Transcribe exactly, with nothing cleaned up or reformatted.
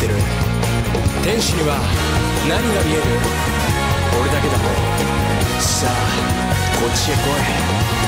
ってる。天使には何が見える？俺だけだ。さあこっちへ来い。